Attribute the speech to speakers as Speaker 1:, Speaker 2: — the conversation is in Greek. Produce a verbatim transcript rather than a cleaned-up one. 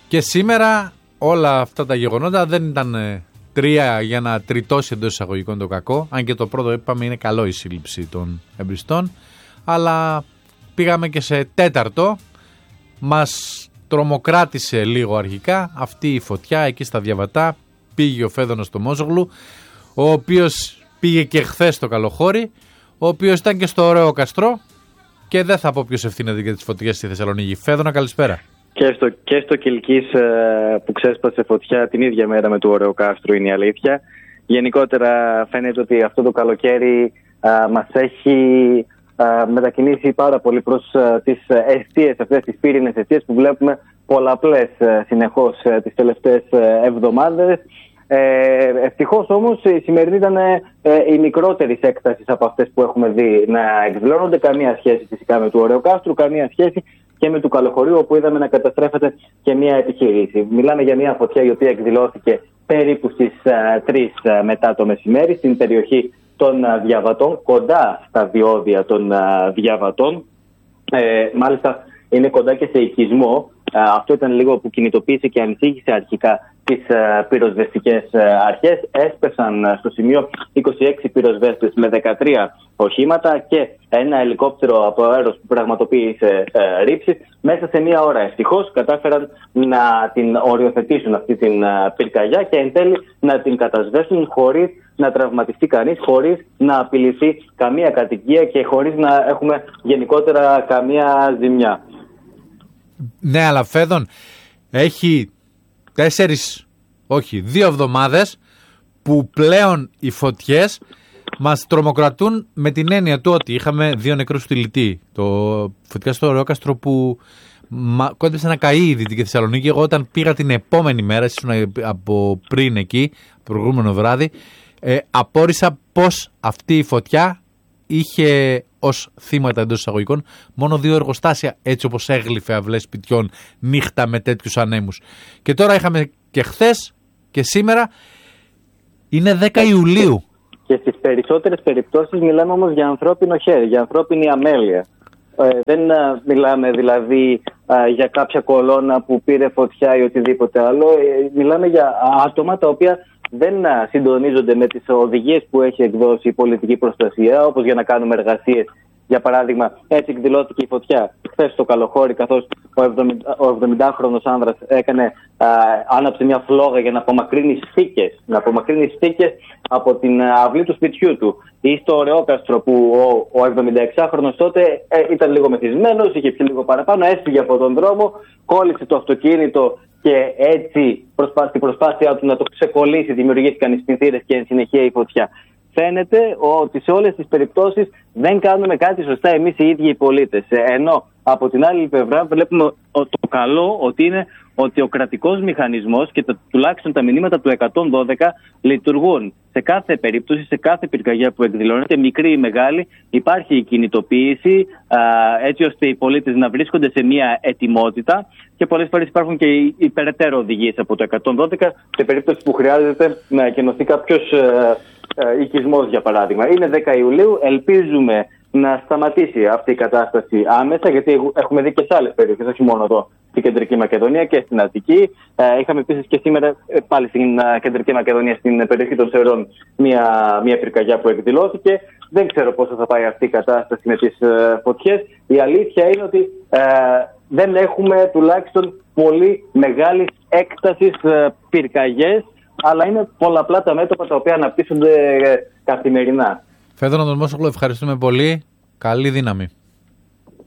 Speaker 1: Και σήμερα όλα αυτά τα γεγονότα δεν ήταν τρία για να τριτώσει εντός εισαγωγικών το κακό, αν και το πρώτο είπαμε είναι καλό η σύλληψη των εμπριστών, αλλά πήγαμε και σε τέταρτο. Μας τρομοκράτησε λίγο αρχικά αυτή η φωτιά εκεί στα Διαβατά. Πήγε ο Φέδωνος στο Μόζογλου, ο οποίος πήγε και χθες στο Καλοχώρι, ο οποίος ήταν και στο Ωραίο Καστρό, και δεν θα πω ποιος ευθύνεται για τις φωτιές στη Θεσσαλονίκη. Φέδωνα, καλησπέρα.
Speaker 2: Και στο, και στο Κιλκής που ξέσπασε φωτιά την ίδια μέρα με του Ωραίου Κάστρου είναι η αλήθεια. Γενικότερα φαίνεται ότι αυτό το καλοκαίρι α, μας έχει α, μετακινήσει πάρα πολύ προς α, τις εστίες, αυτές τις πύρινες εστίες που βλέπουμε πολλαπλές α, συνεχώς α, τις τελευταίες α, εβδομάδες. Ε, ευτυχώς όμως η σημερινή ήταν ε, η μικρότερη έκταση από αυτές που έχουμε δει να εκδηλώνονται. Καμία σχέση φυσικά με του Ωραίου Κάστρου, καμία σχέση και με του Καλοχωρίου, όπου είδαμε να καταστρέφεται και μια επιχείρηση. Μιλάμε για μια φωτιά η οποία εκδηλώθηκε περίπου στις τρεις μετά το μεσημέρι στην περιοχή των Διαβατών, κοντά στα διόδια των Διαβατών. Ε, μάλιστα είναι κοντά και σε οικισμό. Αυτό ήταν λίγο που κινητοποίησε και ανησύχησε αρχικά τις πυροσβεστικές αρχές. Έσπεσαν στο σημείο είκοσι έξι πυροσβέστες με δεκατρία οχήματα και ένα ελικόπτερο από αέρος που πραγματοποίησε ε, ρήψη. Μέσα σε μία ώρα ευτυχώς κατάφεραν να την οριοθετήσουν αυτή την ε, πυρκαγιά και εν τέλει να την κατασβέσουν χωρίς να τραυματιστεί κανείς, χωρίς να απειληθεί καμία κατοικία και χωρίς να έχουμε γενικότερα καμία ζημιά.
Speaker 1: Ναι, αλλά Φέδων, έχει τέσσερις, όχι, δύο εβδομάδες που πλέον οι φωτιές μας τρομοκρατούν, με την έννοια του ότι είχαμε δύο νεκρούς στη Λυτή. Το φωτιά στο Ωραίο Κάστρο που κόντεψε να καεί η Δυτική Θεσσαλονίκη. Εγώ όταν πήγα την επόμενη μέρα, ήσουν από πριν εκεί, προηγούμενο βράδυ, ε, απόρρισα πως αυτή η φωτιά είχε ως θύματα εντός εισαγωγικών μόνο δύο εργοστάσια, έτσι όπως έγλυφε αυλές σπιτιών νύχτα με τέτοιους ανέμους. Και τώρα είχαμε και χθες και σήμερα. Είναι δέκα Ιουλίου. Και
Speaker 2: στις περισσότερες περιπτώσεις μιλάμε όμως για ανθρώπινο χέρι, για ανθρώπινη αμέλεια. Ε, δεν α, μιλάμε δηλαδή α, για κάποια κολόνα που πήρε φωτιά ή οτιδήποτε άλλο. Ε, μιλάμε για άτομα τα οποία δεν συντονίζονται με τις οδηγίες που έχει εκδώσει η πολιτική προστασία, όπως για να κάνουμε εργασίες. Για παράδειγμα, έτσι εκδηλώθηκε η φωτιά χθες στο Καλοχώρι, καθώς ο εβδομηντάχρονος άνδρας έκανε, α, άναψε μια φλόγα για να απομακρύνει στίκες, να απομακρύνει στίκες από την αυλή του σπιτιού του. Ή στο Ωραίο Κάστρο που ο, ο εβδομηνταεξάχρονος τότε ε, ήταν λίγο μεθυσμένος, είχε πιει λίγο παραπάνω, έφυγε από τον δρόμο, κόλλησε το αυτοκίνητο και έτσι προσπά, στην προσπάθειά του να το ξεκολλήσει δημιουργήθηκαν οι σπινθήρες και εν συνεχεία η φωτιά. Φαίνεται ότι σε όλες τις περιπτώσεις δεν κάνουμε κάτι σωστά εμείς οι ίδιοι οι πολίτες. Ενώ από την άλλη πλευρά βλέπουμε το καλό ότι είναι ότι ο κρατικός μηχανισμός και τα, τουλάχιστον τα μηνύματα του εκατόν δώδεκα λειτουργούν. Σε κάθε περίπτωση, σε κάθε πυρκαγιά που εκδηλώνεται, μικρή ή μεγάλη, υπάρχει η κινητοποίηση α, έτσι ώστε οι πολίτες να βρίσκονται σε μια ετοιμότητα και πολλές φορές υπάρχουν και οι, οι περαιτέρω οδηγίες από το εκατόν δώδεκα σε περίπτωση που χρειάζεται να εκενωθεί κάποιος ε, ε, οικισμός, για παράδειγμα. Είναι δέκα Ιουλίου, ελπίζουμε να σταματήσει αυτή η κατάσταση άμεσα, γιατί έχουμε δει και σε άλλες περιοχές, όχι μόνο εδώ στην Κεντρική Μακεδονία και στην Αττική. Ε, είχαμε επίσης και σήμερα ε, πάλι στην uh, Κεντρική Μακεδονία, στην περιοχή των Σερών, μια, μια πυρκαγιά που εκδηλώθηκε. Δεν ξέρω πόσο θα πάει αυτή η κατάσταση με τις uh, φωτιές. Η αλήθεια είναι ότι uh, δεν έχουμε τουλάχιστον πολύ μεγάλης έκτασης uh, πυρκαγιές, αλλά είναι πολλαπλά τα μέτωπα τα οποία αναπτύσσονται uh, καθημερινά.
Speaker 1: Φέδωνα τον Μόσογλου, ευχαριστούμε πολύ. Καλή δύναμη.